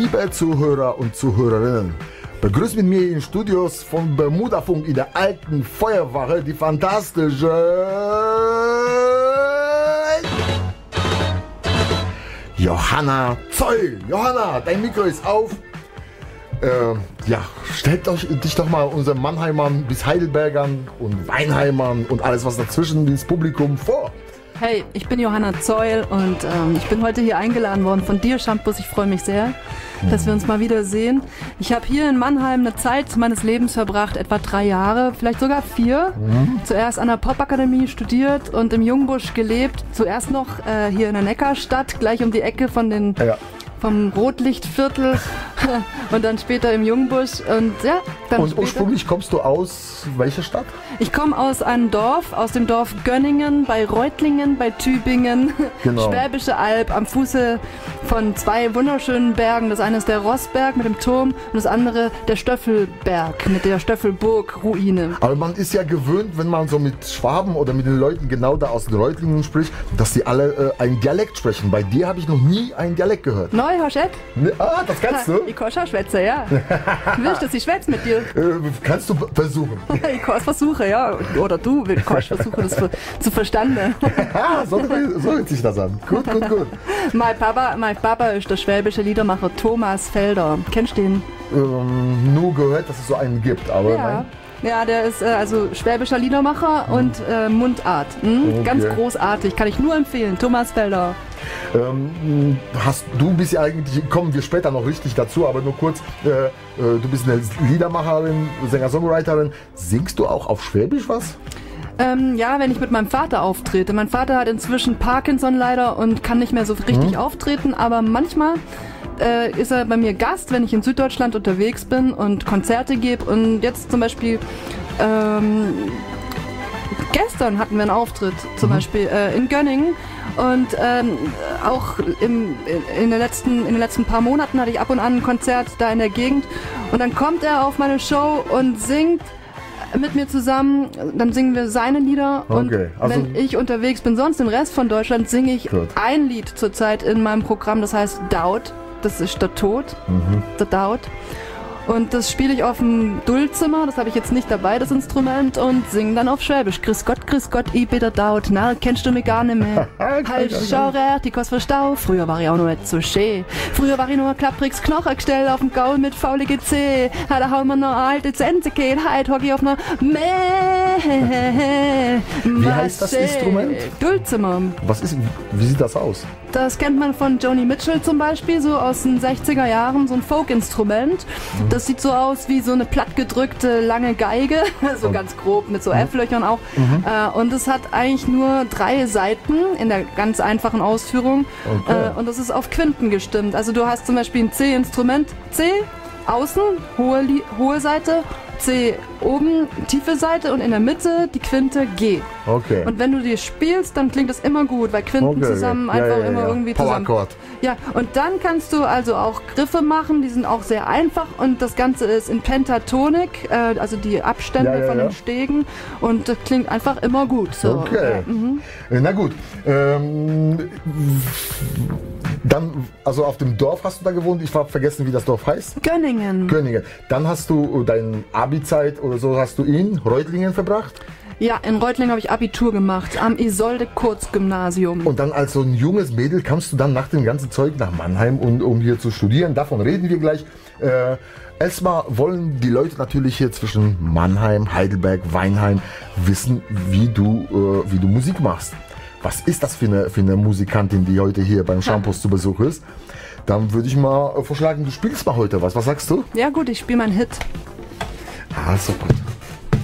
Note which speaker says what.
Speaker 1: Liebe Zuhörer und Zuhörerinnen, begrüßt mit mir in den Studios von Bermudafunk in der alten Feuerwache die fantastische Johanna Zoll. Johanna, dein Mikro ist auf. Stellt dich doch mal unseren Mannheimern bis Heidelbergern und Weinheimern und alles was dazwischen ins Publikum vor.
Speaker 2: Hey, ich bin Johanna Zoll und ich bin heute hier eingeladen worden von dir, Shampoos. Ich freue mich sehr, dass wir uns mal wieder sehen. Ich habe hier in Mannheim eine Zeit meines Lebens verbracht, etwa 3 Jahre, vielleicht sogar 4. Zuerst an der Popakademie studiert und im Jungbusch gelebt. Zuerst noch hier in der Neckarstadt, gleich um die Ecke vom Rotlichtviertel und dann später im Jungbusch. Und
Speaker 1: ursprünglich kommst du aus welcher Stadt? Ich
Speaker 2: komme aus einem Dorf, aus dem Dorf Gönningen, bei Reutlingen, bei Tübingen, genau. Schwäbische Alb, am Fuße von 2 wunderschönen Bergen. Das eine ist der Rossberg mit dem Turm und das andere der Stöffelberg mit der Stöffelburg-Ruine.
Speaker 1: Aber man ist ja gewöhnt, wenn man so mit Schwaben oder mit den Leuten genau da aus den Reutlingen spricht, dass die alle einen Dialekt sprechen. Bei dir habe ich noch nie einen Dialekt gehört.
Speaker 2: Neu, Hoschett?
Speaker 1: Das kannst du?
Speaker 2: Ich kann schon schwätzen, ja. Willst du, dass ich schwätze mit dir?
Speaker 1: Kannst du versuchen.
Speaker 2: Ich kann es versuchen, ja. Oder du kannst versuchen, das zu verstanden.
Speaker 1: So hört sich das an. Gut.
Speaker 2: Mein Papa ist der schwäbische Liedermacher Thomas Felder. Kennst du den?
Speaker 1: Nur gehört, dass es so einen gibt, aber
Speaker 2: ja.
Speaker 1: Nein.
Speaker 2: Ja, der ist also schwäbischer Liedermacher und Mundart. Okay. Ganz großartig, kann ich nur empfehlen. Thomas Felder.
Speaker 1: Du bist ja eigentlich, kommen wir später noch richtig dazu, aber nur kurz, du bist eine Liedermacherin, Sänger-Songwriterin. Singst du auch auf Schwäbisch was?
Speaker 2: Ja, wenn ich mit meinem Vater auftrete. Mein Vater hat inzwischen Parkinson leider und kann nicht mehr so richtig auftreten, aber manchmal ist er bei mir Gast, wenn ich in Süddeutschland unterwegs bin und Konzerte gebe. Und jetzt zum Beispiel gestern hatten wir einen Auftritt, zum Beispiel in Gönningen. Und auch in den letzten paar Monaten hatte ich ab und an ein Konzert da in der Gegend. Und dann kommt er auf meine Show und singt mit mir zusammen, dann singen wir seine Lieder. Und wenn ich unterwegs bin, sonst im Rest von Deutschland singe ich ein Lied zurzeit in meinem Programm, das heißt Daut. Das ist der Tod, der Daut. Und das spiele ich auf dem Duldzimmer, das habe ich jetzt nicht dabei, das Instrument, und singe dann auf Schwäbisch. Grüß Gott, ich bin der Daut, na, kennst du mich gar nicht mehr. Halt, schau, die kost verstau, früher war ich auch noch nicht so schön. Früher war ich nur ein klappriges Knochengestell auf dem Gaul mit faulige Zeh. Da hauen wir noch alte Zente geht, halt hock ich auf einer
Speaker 1: Wie heißt das Instrument?
Speaker 2: Duldzimmer.
Speaker 1: Wie sieht das aus?
Speaker 2: Das kennt man von Joni Mitchell zum Beispiel, so aus den 60er Jahren, so ein Folkinstrument. Das sieht so aus wie so eine plattgedrückte lange Geige, so ganz grob mit so F-Löchern auch. Und es hat eigentlich nur 3 Saiten in der ganz einfachen Ausführung. Und das ist auf Quinten gestimmt. Also du hast zum Beispiel ein C-Instrument, C, außen, hohe Seite, C oben, tiefe Seite und in der Mitte die Quinte G. Okay. Und wenn du die spielst, dann klingt das immer gut, weil Quinten zusammen immer irgendwie zusammen.
Speaker 1: Power-Chord.
Speaker 2: Ja, und dann kannst du also auch Griffe machen, die sind auch sehr einfach und das Ganze ist in Pentatonik, also die Abstände von den Stegen, und das klingt einfach immer gut. So.
Speaker 1: Okay. Na gut. Dann, also auf dem Dorf hast du da gewohnt, ich habe vergessen, wie das Dorf heißt.
Speaker 2: Gönningen.
Speaker 1: Dann hast du deine Abi-Zeit oder so, hast du in Reutlingen verbracht?
Speaker 2: Ja, in Reutlingen habe ich Abitur gemacht, am Isolde-Kurz-Gymnasium.
Speaker 1: Und dann als so ein junges Mädel kamst du dann nach dem ganzen Zeug nach Mannheim, um hier zu studieren. Davon reden wir gleich. Erstmal wollen die Leute natürlich hier zwischen Mannheim, Heidelberg, Weinheim wissen, wie du Musik machst. Was ist das für eine Musikantin, die heute hier beim Shampoos zu Besuch ist? Dann würde ich mal vorschlagen, du spielst mal heute was. Was sagst du?
Speaker 2: Ja gut, ich spiele meinen Hit.
Speaker 1: So gut.